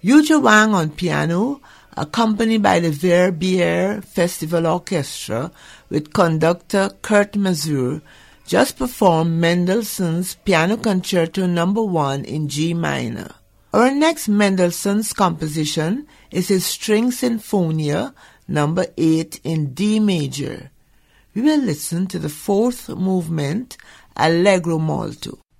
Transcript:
Yuja Wang on piano, accompanied by the Verbier Festival Orchestra with conductor Kurt Masur, just performed Mendelssohn's Piano Concerto No. 1 in G minor. Our next Mendelssohn's composition is his String Sinfonia No. 8 in D major. We will listen to the fourth movement, Allegro molto.